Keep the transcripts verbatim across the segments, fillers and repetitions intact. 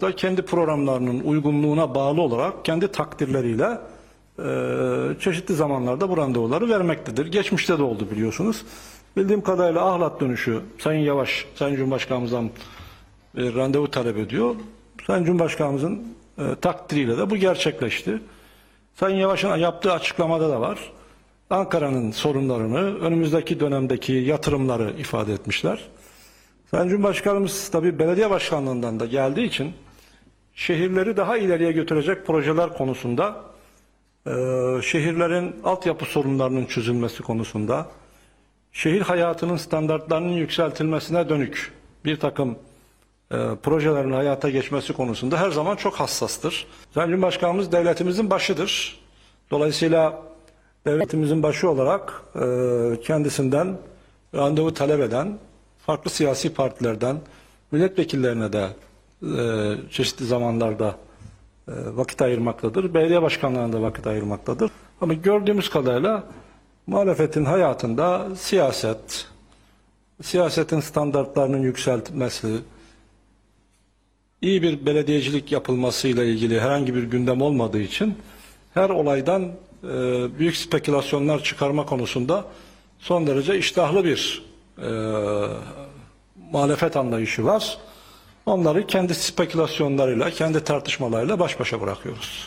da kendi programlarının uygunluğuna bağlı olarak kendi takdirleriyle e, çeşitli zamanlarda bu randevuları vermektedir. Geçmişte de oldu biliyorsunuz. Bildiğim kadarıyla Ahlat dönüşü Sayın Yavaş, Sayın Cumhurbaşkanımızdan e, randevu talep ediyor. Sayın Cumhurbaşkanımızın e, takdiriyle de bu gerçekleşti. Sayın Yavaş'ın yaptığı açıklamada da var. Ankara'nın sorunlarını, önümüzdeki dönemdeki yatırımları ifade etmişler. Sayın Cumhurbaşkanımız tabii belediye başkanlığından da geldiği için şehirleri daha ileriye götürecek projeler konusunda, e, şehirlerin altyapı sorunlarının çözülmesi konusunda, şehir hayatının standartlarının yükseltilmesine dönük bir takım e, projelerin hayata geçmesi konusunda her zaman çok hassastır. Sayın Cumhurbaşkanımız devletimizin başıdır. Dolayısıyla devletimizin başı olarak e, kendisinden randevu talep eden farklı siyasi partilerden milletvekillerine de e, çeşitli zamanlarda e, vakit ayırmaktadır. Belediye başkanlarına da vakit ayırmaktadır. Ama gördüğümüz kadarıyla muhalefetin hayatında siyaset, siyasetin standartlarının yükseltilmesi, iyi bir belediyecilik yapılmasıyla ilgili herhangi bir gündem olmadığı için her olaydan e, büyük spekülasyonlar çıkarma konusunda son derece iştahlı bir e, muhalefet anlayışı var. Onları kendi spekülasyonlarıyla, kendi tartışmalarıyla baş başa bırakıyoruz.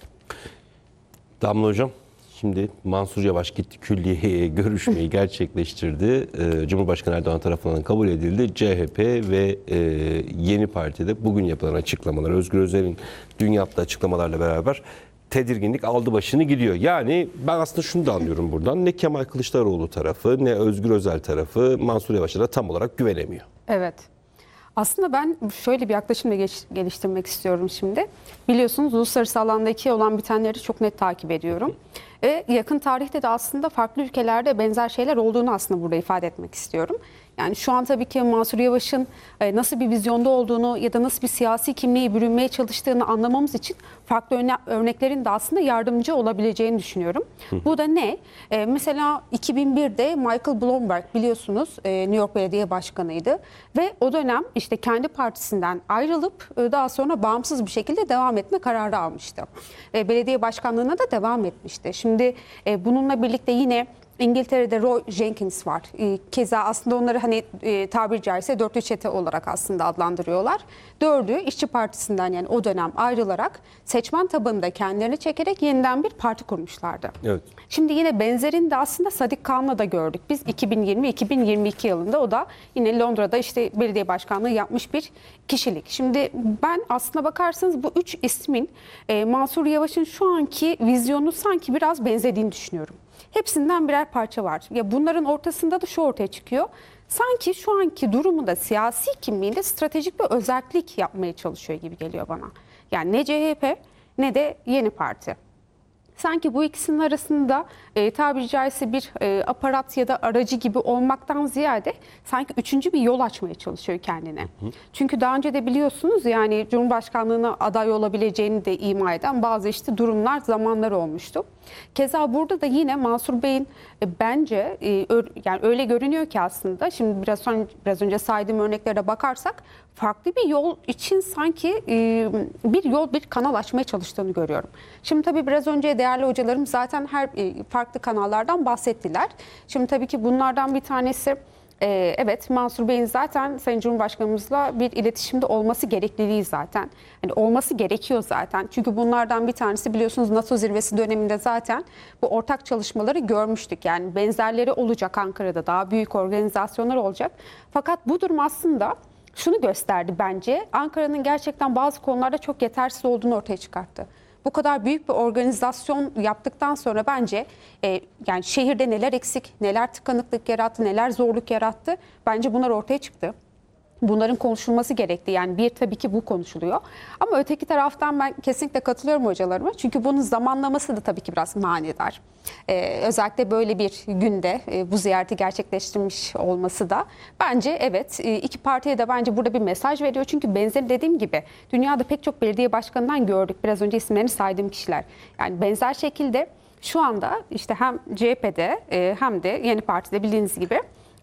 Damla Hocam, şimdi Mansur Yavaş gitti külliye görüşmeyi gerçekleştirdi. Ee, Cumhurbaşkanı Erdoğan tarafından kabul edildi. C H P ve e, Yeni Parti'de bugün yapılan açıklamalar, Özgür Özel'in dün yaptığı açıklamalarla beraber tedirginlik aldı başını gidiyor. Yani ben aslında şunu da anlıyorum buradan. Ne Kemal Kılıçdaroğlu tarafı ne Özgür Özel tarafı Mansur Yavaş'a da tam olarak güvenemiyor. Evet. Aslında ben şöyle bir yaklaşımla geliştirmek istiyorum şimdi. Biliyorsunuz uluslararası alandaki olan bitenleri çok net takip ediyorum. Ve yakın tarihte de aslında farklı ülkelerde benzer şeyler olduğunu aslında burada ifade etmek istiyorum. Yani şu an tabii ki Mansur Yavaş'ın nasıl bir vizyonda olduğunu ya da nasıl bir siyasi kimliğe bürünmeye çalıştığını anlamamız için farklı örneklerin de aslında yardımcı olabileceğini düşünüyorum. Hı. Bu da ne? Ee, mesela iki bin birde Michael Bloomberg biliyorsunuz New York Belediye Başkanı'ydı ve o dönem işte kendi partisinden ayrılıp daha sonra bağımsız bir şekilde devam etme kararı almıştı. Ee, belediye başkanlığına da devam etmişti. Şimdi e, bununla birlikte yine İngiltere'de Roy Jenkins var. Keza aslında onları hani e, tabiri caizse dörtlü çete olarak aslında adlandırıyorlar. Dördü İşçi Partisi'nden yani o dönem ayrılarak seçmen tabanında kendilerini çekerek yeniden bir parti kurmuşlardı. Evet. Şimdi yine benzerini de aslında Sadık Kağan'la da gördük. Biz iki bin yirmi iki bin yirmi iki yılında o da yine Londra'da işte belediye başkanlığı yapmış bir kişilik. Şimdi ben aslına bakarsanız bu üç ismin e, Mansur Yavaş'ın şu anki vizyonu sanki biraz benzediğini düşünüyorum. Hepsinden birer parça var. Ya bunların ortasında da şu ortaya çıkıyor. Sanki şu anki durumunda siyasi kimliğinde stratejik bir özellik yapmaya çalışıyor gibi geliyor bana. Yani ne C H P ne de Yeni Parti. Sanki bu ikisinin arasında e, tabiri caizse bir e, aparat ya da aracı gibi olmaktan ziyade sanki üçüncü bir yol açmaya çalışıyor kendine. Hı hı. Çünkü daha önce de biliyorsunuz yani Cumhurbaşkanlığına aday olabileceğini de ima eden bazı işte durumlar, zamanlar olmuştu. Keza burada da yine Mansur Bey'in e, bence e, ö, yani öyle görünüyor ki aslında şimdi biraz son, biraz önce saydığım örneklere bakarsak farklı bir yol için sanki e, bir yol, bir kanal açmaya çalıştığını görüyorum. Şimdi tabii biraz önce değerli hocalarım zaten her e, farklı kanallardan bahsettiler. Şimdi tabii ki bunlardan bir tanesi e, evet Mansur Bey'in zaten Sayın Cumhurbaşkanımızla bir iletişimde olması gerekliliği zaten. Yani olması gerekiyor zaten. Çünkü bunlardan bir tanesi biliyorsunuz NATO zirvesi döneminde zaten bu ortak çalışmaları görmüştük. Yani benzerleri olacak Ankara'da daha büyük organizasyonlar olacak. Fakat bu durum aslında şunu gösterdi bence. Ankara'nın gerçekten bazı konularda çok yetersiz olduğunu ortaya çıkarttı. Bu kadar büyük bir organizasyon yaptıktan sonra bence e, yani şehirde neler eksik, neler tıkanıklık yarattı, neler zorluk yarattı. Bence bunlar ortaya çıktı. Bunların konuşulması gerekti. Yani bir tabii ki bu konuşuluyor. Ama öteki taraftan ben kesinlikle katılıyorum hocalarıma. Çünkü bunun zamanlaması da tabii ki biraz manidar. Ee, özellikle böyle bir günde e, bu ziyareti gerçekleştirmiş olması da bence evet e, iki partiye de bence burada bir mesaj veriyor. Çünkü benzer dediğim gibi dünyada pek çok belediye başkanından gördük. Biraz önce isimlerini saydığım kişiler. Yani benzer şekilde şu anda işte hem C H P'de e, hem de Yeni Parti'de bildiğiniz gibi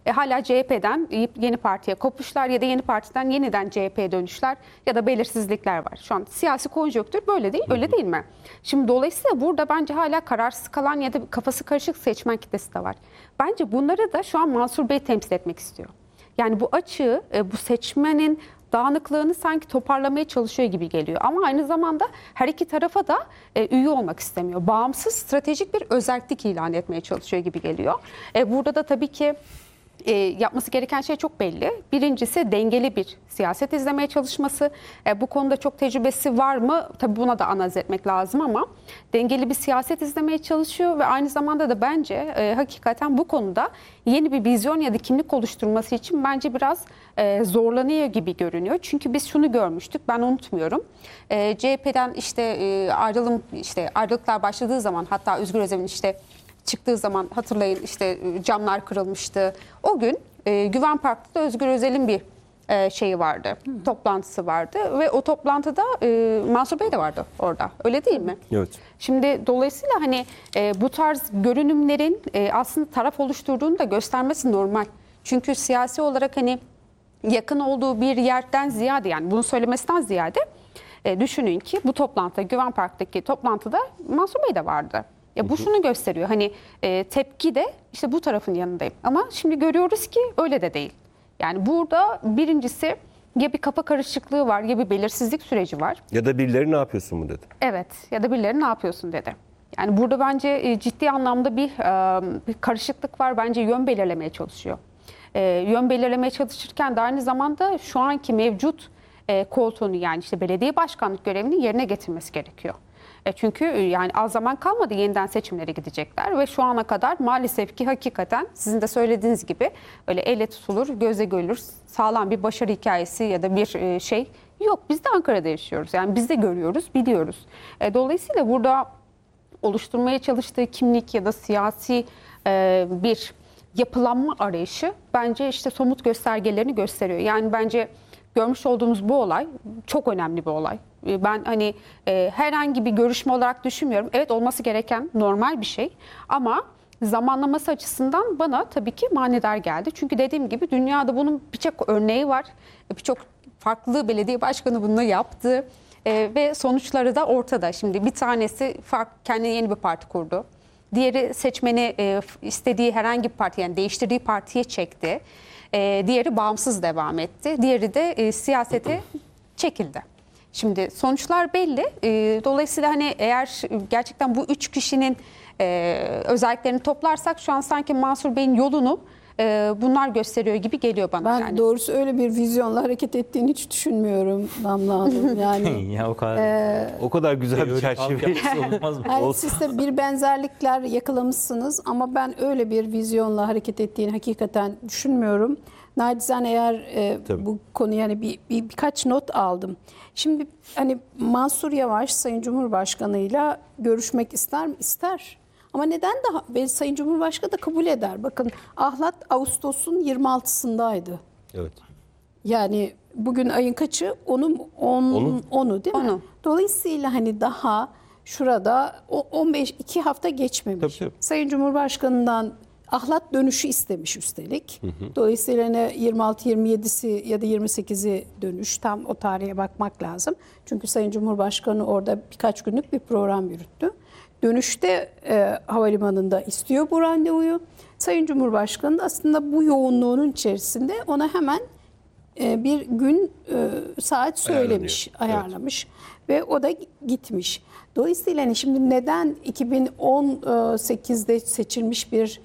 e, hala C H P'den Yeni Parti'ye kopuşlar ya da Yeni Parti'den yeniden C H P'ye dönüşler ya da belirsizlikler var. Şu an siyasi konjonktür böyle değil, öyle değil mi? Şimdi dolayısıyla burada bence hala kararsız kalan ya da kafası karışık seçmen kitlesi de var. Bence bunları da şu an Mansur Bey temsil etmek istiyor. Yani bu açığı, e, bu seçmenin dağınıklığını sanki toparlamaya çalışıyor gibi geliyor. Ama aynı zamanda her iki tarafa da e, üye olmak istemiyor. Bağımsız, stratejik bir özellik ilan etmeye çalışıyor gibi geliyor. E, burada da tabii ki e, yapması gereken şey çok belli. Birincisi dengeli bir siyaset izlemeye çalışması. E, bu konuda çok tecrübesi var mı? Tabii buna da analiz etmek lazım ama dengeli bir siyaset izlemeye çalışıyor ve aynı zamanda da bence e, hakikaten bu konuda yeni bir vizyon ya da kimlik oluşturması için bence biraz e, zorlanıyor gibi görünüyor. Çünkü biz şunu görmüştük, ben unutmuyorum. E, C H P'den işte e, ayrılım, işte ayrılıklar başladığı zaman, hatta Özgür Özel'in işte çıktığı zaman hatırlayın, işte camlar kırılmıştı. O gün e, Güven Park'ta Özgür Özel'in bir e, şeyi vardı, hmm. toplantısı vardı ve o toplantıda e, Mansur Bey de vardı orada. Öyle değil mi? Evet. Şimdi dolayısıyla hani e, bu tarz görünümlerin e, aslında taraf oluşturduğunu da göstermesi normal. Çünkü siyasi olarak hani yakın olduğu bir yerden ziyade, yani bunu söylemesinden ziyade e, düşünün ki bu toplantıda, Güven Park'taki toplantıda Mansur Bey de vardı. Ya bu şunu gösteriyor, hani e, tepki de işte bu tarafın yanındayım. Ama şimdi görüyoruz ki öyle de değil. Yani burada birincisi ya bir kafa karışıklığı var ya bir belirsizlik süreci var. Ya da birileri ne yapıyorsun mu dedi. Evet, ya da birileri ne yapıyorsun dedi. Yani burada bence e, ciddi anlamda bir, e, bir karışıklık var. Bence yön belirlemeye çalışıyor. E, yön belirlemeye çalışırken de aynı zamanda şu anki mevcut e, koltuğunu, yani işte belediye başkanlık görevini yerine getirmesi gerekiyor. E çünkü yani az zaman kalmadı, yeniden seçimlere gidecekler ve şu ana kadar maalesef ki hakikaten sizin de söylediğiniz gibi öyle elle tutulur, göze görülür, sağlam bir başarı hikayesi ya da bir şey yok. Biz de Ankara'da yaşıyoruz. Yani biz de görüyoruz, biliyoruz. E, dolayısıyla burada oluşturmaya çalıştığı kimlik ya da siyasi e, bir yapılanma arayışı bence işte somut göstergelerini gösteriyor. Yani bence görmüş olduğumuz bu olay çok önemli bir olay. Ben hani e, herhangi bir görüşme olarak düşünmüyorum. Evet, olması gereken normal bir şey ama zamanlaması açısından bana tabii ki manidar geldi. Çünkü dediğim gibi dünyada bunun birçok örneği var. Birçok farklı belediye başkanı bunu yaptı e, ve sonuçları da ortada. Şimdi bir tanesi fark, kendine yeni bir parti kurdu. Diğeri seçmeni e, istediği herhangi bir parti, yani değiştirdiği partiye çekti. E, diğeri bağımsız devam etti. Diğeri de e, siyasete çekildi. Şimdi sonuçlar belli. E, dolayısıyla hani eğer gerçekten bu üç kişinin e, özelliklerini toplarsak şu an sanki Mansur Bey'in yolunu e, bunlar gösteriyor gibi geliyor bana. Ben yani. doğrusu öyle bir vizyonla hareket ettiğini hiç düşünmüyorum Damla Hanım. Yani ya o kadar. e, O kadar güzel bir çerçeve. olmaz mı? yani siz de bir benzerlikler yakalamışsınız ama ben öyle bir vizyonla hareket ettiğini hakikaten düşünmüyorum. Nacizane eğer e, bu konuya yani bir, bir birkaç not aldım. Şimdi hani Mansur Yavaş Sayın Cumhurbaşkanı'yla görüşmek ister mi? İster. Ama neden daha ve Sayın Cumhurbaşkanı da kabul eder. Bakın Ahlat Ağustos'un yirmi altısındaydı. Evet. Yani bugün ayın kaçı? Onu on, onu değil mi? Onu. Dolayısıyla hani daha şurada o on beş iki hafta geçmemiş. Tabii, tabii. Sayın Cumhurbaşkanı'ndan ahlat dönüşü istemiş üstelik. Hı hı. Dolayısıyla ne yirmi altı yirmi yedisi ya da yirmi sekizi dönüş, tam o tarihe bakmak lazım. Çünkü Sayın Cumhurbaşkanı orada birkaç günlük bir program yürüttü. Dönüşte e, havalimanında istiyor bu randevuyu. Sayın Cumhurbaşkanı da aslında bu yoğunluğunun içerisinde ona hemen e, bir gün e, saat söylemiş, ayarlamış evet. Ve o da gitmiş. Dolayısıyla hani şimdi neden iki bin on sekizde seçilmiş bir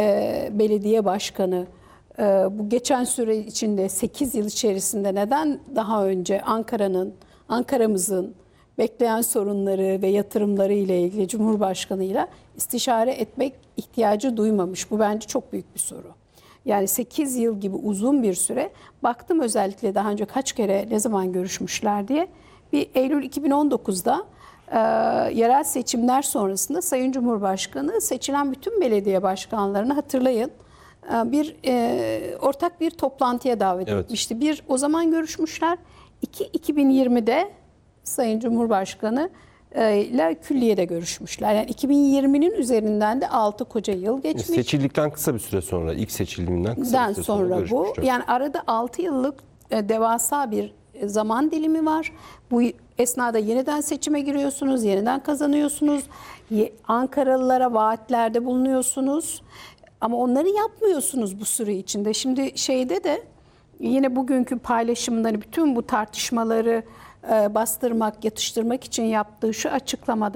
e, belediye başkanı e, bu geçen süre içinde sekiz yıl içerisinde neden daha önce Ankara'nın, Ankara'mızın bekleyen sorunları ve yatırımları ile ilgili Cumhurbaşkanı'yla istişare etmek ihtiyacı duymamış? Bu bence çok büyük bir soru. Yani sekiz yıl gibi uzun bir süre. Baktım özellikle daha önce kaç kere ne zaman görüşmüşler diye. Bir Eylül iki bin on dokuzda e, yerel seçimler sonrasında Sayın Cumhurbaşkanı seçilen bütün belediye başkanlarını hatırlayın. E, bir e, ortak bir toplantıya davet evet. etmişti. Bir o zaman görüşmüşler. İki iki bin yirmide Sayın Cumhurbaşkanı ile külliyede görüşmüşler. Yani iki bin yirminin üzerinden de altı koca yıl geçmiş. Seçildikten kısa bir süre sonra, ilk seçiliminden kısa Den bir süre sonra, sonra bu. görüşmüşler. Yani arada altı yıllık e, devasa bir e, zaman dilimi var. Bu esnada yeniden seçime giriyorsunuz, yeniden kazanıyorsunuz. Ye- Ankaralılara vaatlerde bulunuyorsunuz. Ama onları yapmıyorsunuz bu süre içinde. Şimdi şeyde de yine bugünkü paylaşımları, bütün bu tartışmaları e, bastırmak, yatıştırmak için yaptığı şu açıklamada